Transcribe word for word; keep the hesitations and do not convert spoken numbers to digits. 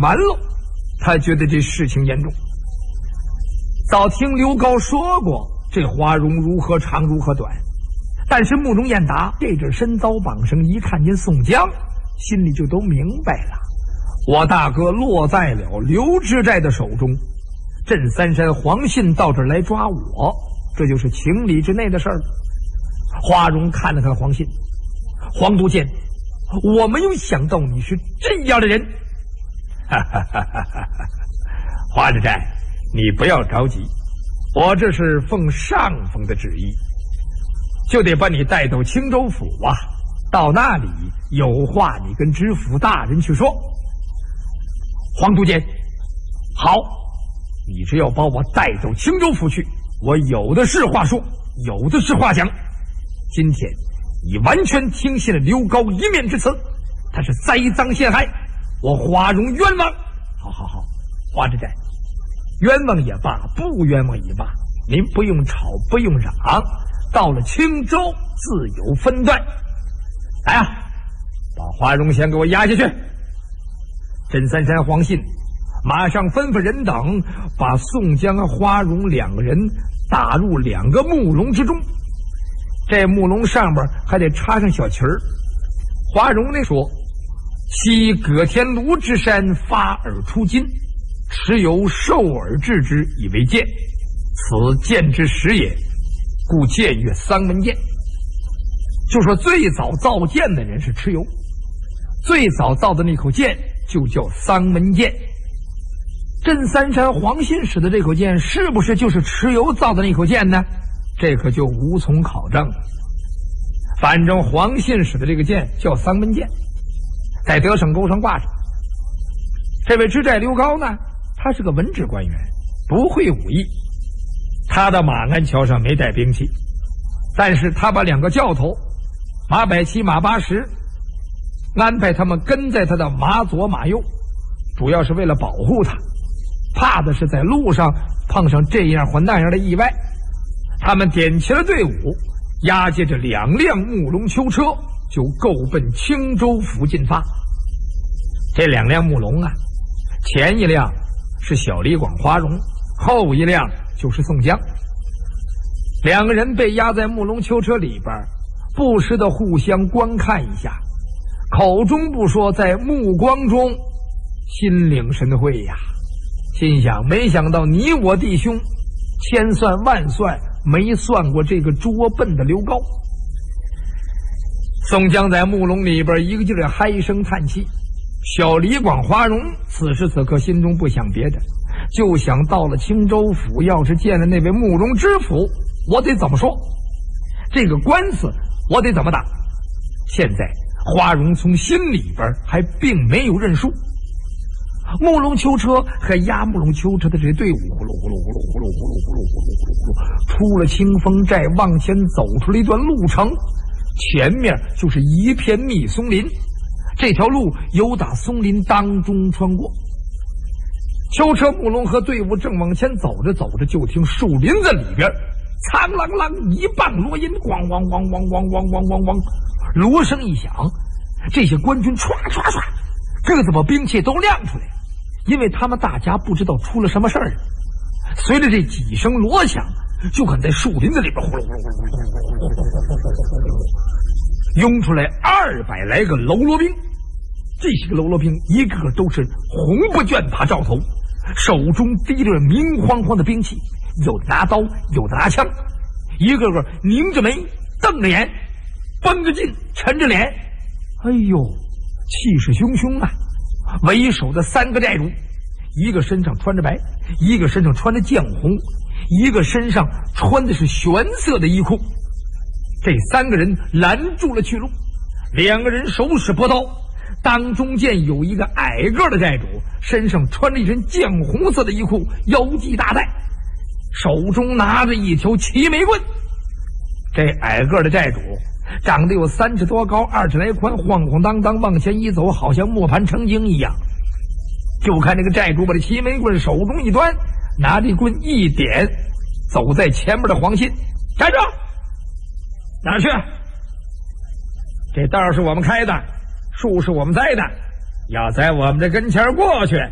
完了，他觉得这事情严重。早听刘高说过这花荣如何长如何短，但是慕容彦达这阵身遭绑绳，一看见宋江，心里就都明白了，我大哥落在了刘知寨的手中，镇三山黄信到这儿来抓我，这就是情理之内的事儿。花荣看了看黄信，黄都监，我没有想到你是这样的人。哈哈哈哈哈！花知寨，你不要着急，我这是奉上峰的旨意，就得把你带到青州府啊，到那里有话你跟知府大人去说。黄都监，好，你只要把我带到青州府去，我有的是话说，有的是话讲。今天你完全听信了刘高一面之词，他是栽赃陷害，我花荣冤枉。好好好，花知寨，冤枉也罢，不冤枉也罢，您不用吵，不用嚷，到了青州自有分断。来啊，把花荣先给我押下去。镇三山黄信马上吩咐人等把宋江和花荣两个人打入两个木笼之中，这木笼上边还得插上小旗儿。花荣那说：昔葛天卢之山发而出金，持有兽耳制之以为剑，此剑之始也，故剑曰丧门剑。就说最早造剑的人是蚩尤，最早造的那口剑就叫丧门剑。镇三山黄信使的这口剑是不是就是蚩尤造的那口剑呢？这可就无从考证了。反正黄信使的这个剑叫丧门剑，在德胜沟上挂着。这位知寨刘高呢，他是个文职官员，不会武艺，他的马鞍桥上没带兵器，但是他把两个教头马百七、马八十安排他们跟在他的马左马右，主要是为了保护他，怕的是在路上碰上这样或那样的意外。他们点齐了队伍，押解着两辆木笼囚车，就够奔青州府进发。这两辆木笼啊，前一辆是小李广、花荣，后一辆就是宋江。两个人被押在木笼囚车里边，不时的互相观看一下，口中不说，在目光中心领神会呀，心想没想到你我弟兄千算万算没算过这个拙笨的刘高。宋江在木笼里边一个劲儿嗨声叹气，小李广、花荣此时此刻心中不想别的，就想到了青州府，要是见了那位慕容知府，我得怎么说，这个官司我得怎么打。现在花荣从心里边还并没有认输。木笼囚车和押木笼囚车的这队伍呼噜呼噜呼噜呼噜呼噜呼噜呼噜呼噜呼噜出了清风寨，往前走出了一段路程，前面就是一片密松林，这条路由打松林当中穿过。囚车木笼和队伍正往前走着走着，就听树林子里边苍啷啷一棒锣音，咣咣咣咣咣咣咣咣咣，锣声一响，这些官军唰唰唰个子把兵器都亮出来，因为他们大家不知道出了什么事儿。随着这几声锣响，就看在树林子里边呼噜呼噜呼噜呼噜涌出来二百来个喽啰兵。这些个喽啰兵一个个都是红不绢帕罩头，手中提着明晃晃的兵器，有的拿刀，有的拿枪，一个个拧着眉，瞪着眼，绷着劲，沉着脸，哎呦，气势汹汹啊！为首的三个寨主，一个身上穿着白，一个身上穿着绛红，一个身上穿的是玄色的衣裤。这三个人拦住了去路，两个人手使拨刀，当中间有一个矮个的寨主，身上穿着一身绛红色的衣裤，腰系大带，手中拿着一条齐眉棍。这矮个的寨主长得有三尺多高，二尺来宽，晃晃荡荡往前一走，好像磨盘成精一样。就看这个寨主把这齐眉棍手中一端，拿着棍一点，走在前面的黄信，站住！哪儿去？这道是我们开的，树是我们栽的，要在我们这跟前过去，